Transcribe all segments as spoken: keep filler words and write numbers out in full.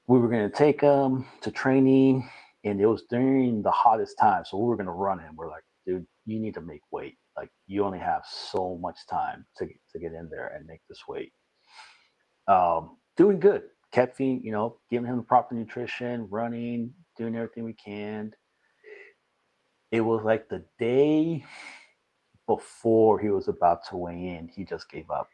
we were going to take him to training, and it was during the hottest time. So we were going to run him. We're like, dude, you need to make weight. Like, you only have so much time to, to get in there and make this weight. Um, doing good. Kept feeding, you know, giving him the proper nutrition, running, doing everything we can. It was like the day before he was about to weigh in, he just gave up.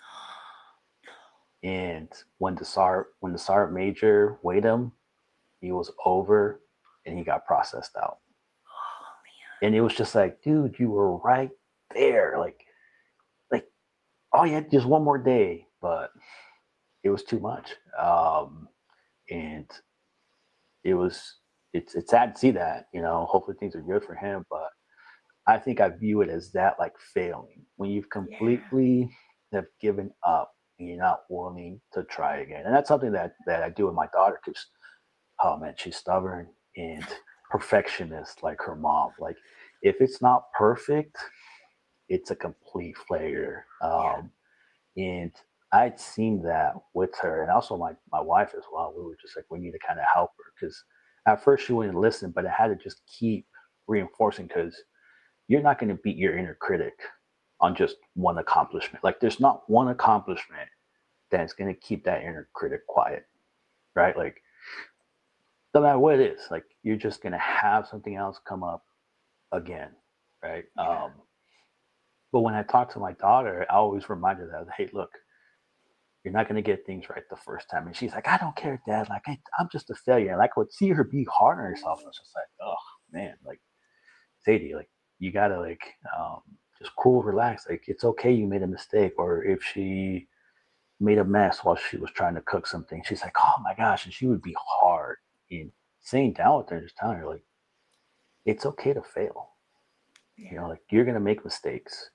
And when the SART when the SART major weighed him, he was over and he got processed out. Oh And it was just like, dude, you were right there. Like, like, oh yeah, just one more day, but it was too much. Um, and it was it's it's sad to see that, you know, hopefully things are good for him, but I think I view it as that, like, failing when you've man. completely have given up and you're not willing to try again. And that's something that that I do with my daughter because, oh man, she's stubborn and perfectionist like her mom. Like, if it's not perfect, it's a complete failure. Yeah. Um, and I'd seen that with her, and also my my wife as well. We were just like, we need to kind of help her because at first she wouldn't listen, but I had to just keep reinforcing because you're not going to beat your inner critic on just one accomplishment. Like, there's not one accomplishment that's going to keep that inner critic quiet, right? Like, no matter what it is, like, you're just going to have something else come up again, right? Yeah. Um, but when I talk to my daughter, I always remind her that, hey, look, you're not going to get things right the first time. And she's like, I don't care, Dad. Like, I, I'm just a failure. And like, I would see her be hard on herself. And it's just like, oh, man, like, Sadie, like, you got to, like, um, just cool, relax. Like, it's okay you made a mistake. Or if she made a mess while she was trying to cook something, she's like, oh my gosh. And she would be hard in sitting down with her and just telling her, like, it's okay to fail. You Yeah. know, like, you're going to make mistakes.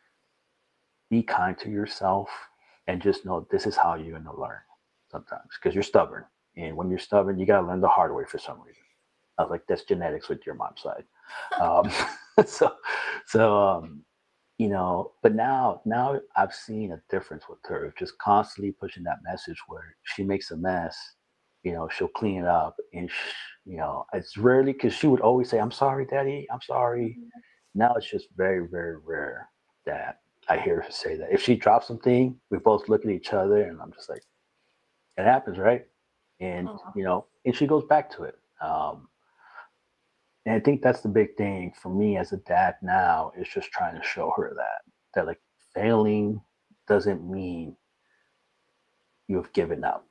Be kind to yourself and just know this is how you're going to learn sometimes because you're stubborn. And when you're stubborn, you got to learn the hard way for some reason. I was like, that's genetics with your mom's side. Um, so, so, um, you know, but now, now I've seen a difference with her, just constantly pushing that message where she makes a mess, you know, she'll clean it up. And, sh- you know, it's rarely because she would always say, I'm sorry, Daddy, I'm sorry. Now it's just very, very rare that I hear her say that. If she drops something, we both look at each other and I'm just like, it happens, right? And, Oh, you know, and she goes back to it. Um, and I think that's the big thing for me as a dad now is just trying to show her that, that like failing doesn't mean you have given up.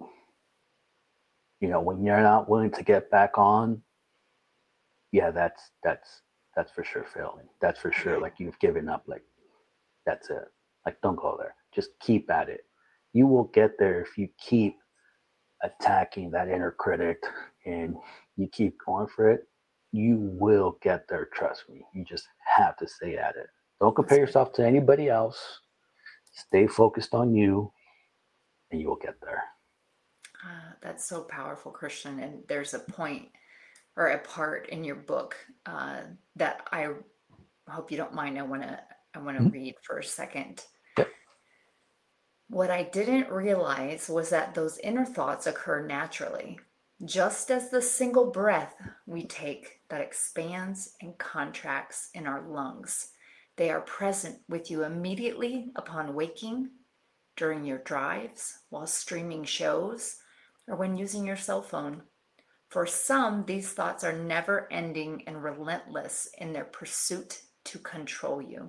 You know, when you're not willing to get back on, yeah, that's, that's, that's for sure failing. That's for sure. yeah. Like you've given up. Like, that's it. Like, don't go there. Just keep at it. You will get there if you keep attacking that inner critic and you keep going for it. You will get there. Trust me. You just have to stay at it. Don't compare That's right. yourself to anybody else. Stay focused on you, and you will get there. Uh, that's so powerful, Christian. And there's a point or a part in your book uh, that I hope you don't mind. I want to I want to Mhm. read for a second. Yep. What I didn't realize was that those inner thoughts occur naturally, just as the single breath we take that expands and contracts in our lungs. They are present with you immediately upon waking, during your drives, while streaming shows, or when using your cell phone. For some, these thoughts are never ending and relentless in their pursuit to control you.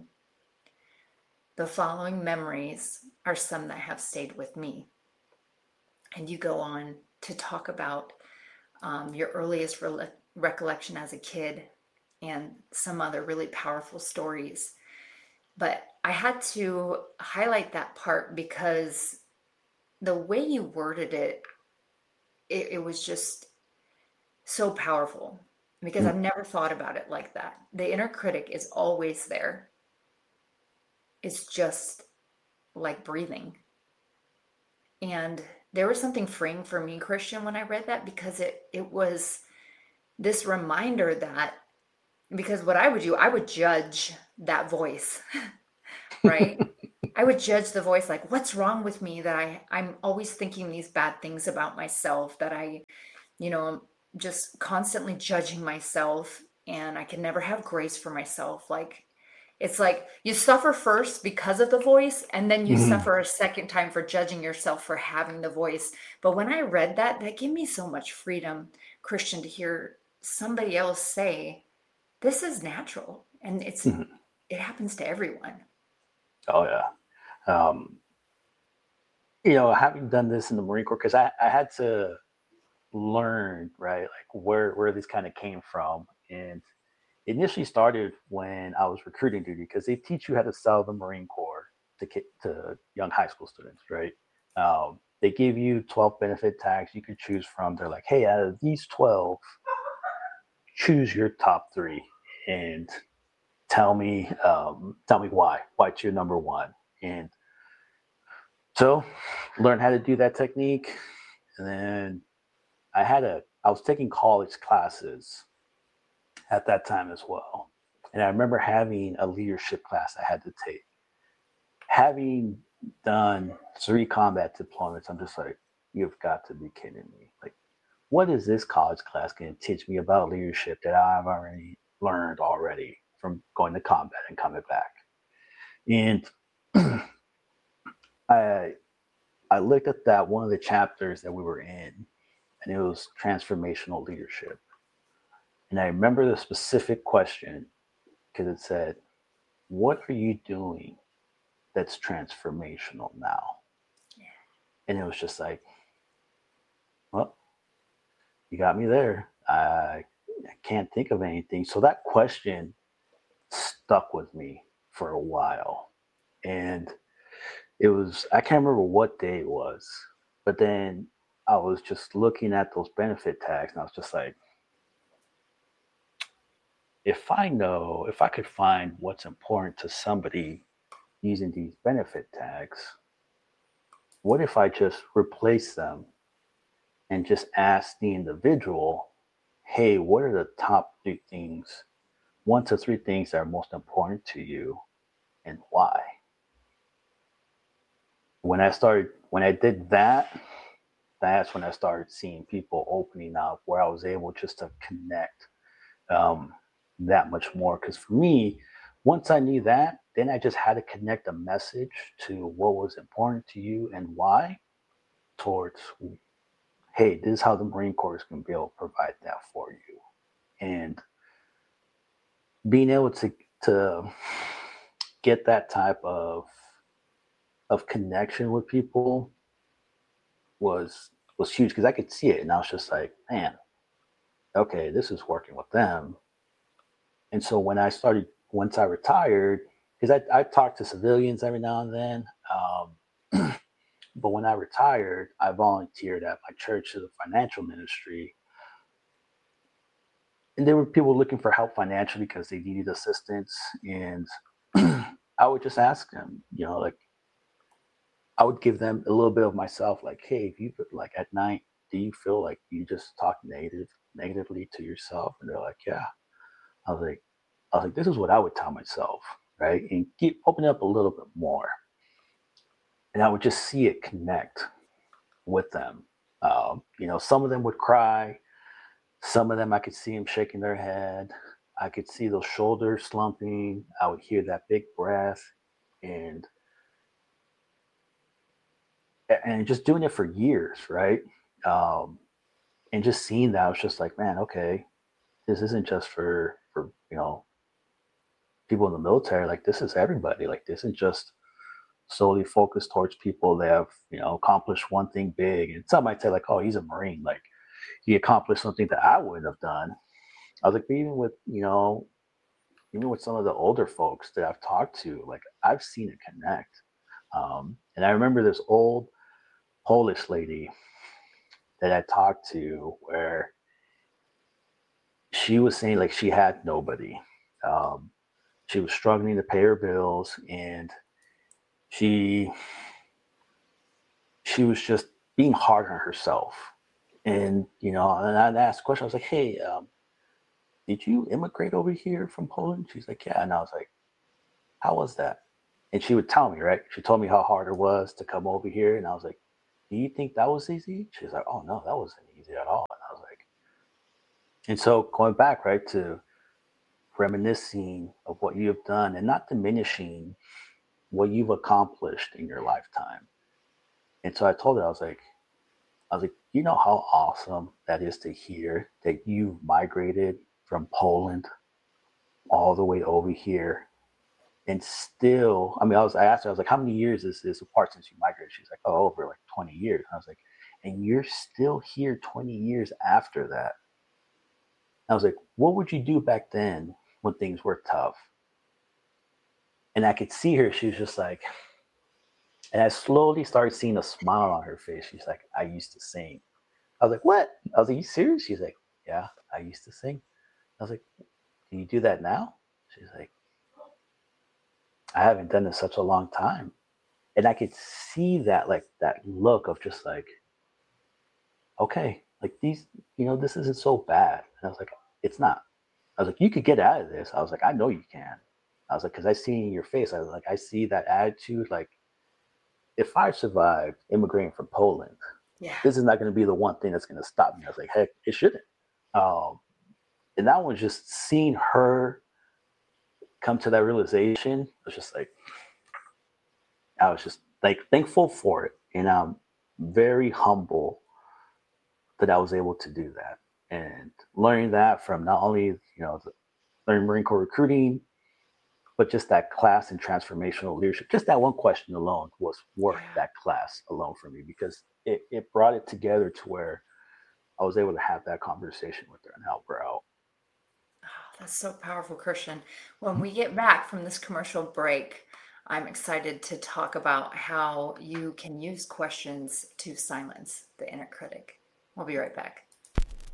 The following memories are some that have stayed with me. And you go on to talk about um, your earliest re- recollection as a kid and some other really powerful stories. But I had to highlight that part because the way you worded it, it, it was just so powerful because Mm. I've never thought about it like that. The inner critic is always there. It's just like breathing. And there was something freeing for me, Christian, when I read that because it it was this reminder that because what I would do, I would judge that voice, right? I would judge the voice like, what's wrong with me that I I'm always thinking these bad things about myself, that I, you know, I'm just constantly judging myself and I can never have grace for myself. Like it's like you suffer first because of the voice, and then you Mhm. suffer a second time for judging yourself for having the voice. But when I read that, that gave me so much freedom, Christian, to hear somebody else say, this is natural and it's Mhm. it happens to everyone. Oh yeah. Um, you know, having done this in the Marine Corps, because I, I had to learn, right, like where where this kind of came from. And it initially started when I was recruiting duty, because they teach you how to sell the Marine Corps to ki- to young high school students, right? Um, they give you twelve benefit tags you could choose from. They're like, hey, out of these twelve, choose your top three and tell me um, tell me why. Why's your number one? And so learn how to do that technique. And then I had a I was taking college classes at that time as well. And I remember having a leadership class I had to take. Having done three combat deployments, I'm just like, you've got to be kidding me. Like, what is this college class going to teach me about leadership that I've already learned already from going to combat and coming back? And I I looked at that one of the chapters that we were in, and it was transformational leadership. And I remember the specific question because it said, what are you doing that's transformational now? And it was just like, well, you got me there. I, I can't think of anything. So that question stuck with me for a while. And it was, I can't remember what day it was, but then I was just looking at those benefit tags and I was just like, if I know, if I could find what's important to somebody using these benefit tags, what if I just replace them and just ask the individual, hey, what are the top three things, one to three things that are most important to you and why? When I started, when I did that, that's when I started seeing people opening up where I was able just to connect um, that much more. Because for me, once I knew that, then I just had to connect a message to what was important to you and why towards, hey, this is how the Marine Corps is going to be able to provide that for you. And being able to to get that type of of connection with people was was huge because I could see it and I was just like, man, okay, this is working with them. And so when I started, once I retired, because I, I talk to civilians every now and then, um, but when I retired, I volunteered at my church as a financial ministry, and there were people looking for help financially because they needed assistance, and I would just ask them, you know, like I would give them a little bit of myself, like, hey, if you like at night, do you feel like you just talk negative negatively to yourself? And they're like, yeah. I was like, I was like, this is what I would tell myself, right? And keep opening up a little bit more, and I would just see it connect with them. Um, you know, some of them would cry. Some of them I could see them shaking their head. I could see those shoulders slumping. I would hear that big breath, and and just doing it for years, right? Um, and just seeing that, I was just like, man, okay, this isn't just for for you know people in the military. Like this is everybody. Like this isn't just solely focused towards people that have you know accomplished one thing big. And some might say like, oh, he's a Marine, like he accomplished something that I wouldn't have done. I was like, but even with you know even with some of the older folks that I've talked to, like I've seen it connect. Um, and I remember this old Polish lady that I talked to where she was saying like she had nobody. Um, she was struggling to pay her bills, and she she was just being hard on herself. And you know, and I asked a question. I was like, "Hey, um, did you immigrate over here from Poland?" She's like, "Yeah." And I was like, "How was that?" and she would tell me, right? She told me how hard it was to come over here, and I was like, "Do you think that was easy?" She's like, "Oh no, that wasn't easy at all." And I was like, and so going back, right, to reminiscing of what you have done and not diminishing what you've accomplished in your lifetime. And so I told her, I was like, I was like, you know how awesome that is to hear that you migrated from Poland all the way over here and still, I mean, I was, I asked her, I was like, how many years is this apart since you migrated? She's like, oh, over like twenty years. And I was like, and you're still here twenty years after that. I was like, what would you do back then when things were tough? And I could see her, she was just like, and I slowly started seeing a smile on her face. She's like, I used to sing. I was like, what? I was like, you serious? She's like, yeah, I used to sing. I was like, do you do that now? She's like, I haven't done it in such a long time. And I could see that, like that look of just like, okay, like these, you know, this isn't so bad. And I was like, it's not. I was like, you could get out of this. I was like, I know you can. I was like, because I see in your face, I was like, I see that attitude. Like, if I survived immigrating from Poland, Yeah. this is not going to be the one thing that's going to stop me. I was like, heck, it shouldn't. Um, and that was just seeing her come to that realization. Was just like, I was just like thankful for it, and I'm very humble that I was able to do that and learning that from not only you know the, learning Marine Corps recruiting, but just that class in transformational leadership. Just that one question alone was worth Yeah. that class alone for me because it, it brought it together to where I was able to have that conversation with her and help her out. Oh, that's so powerful, Christian. When we get back from this commercial break, I'm excited to talk about how you can use questions to silence the inner critic. We'll be right back.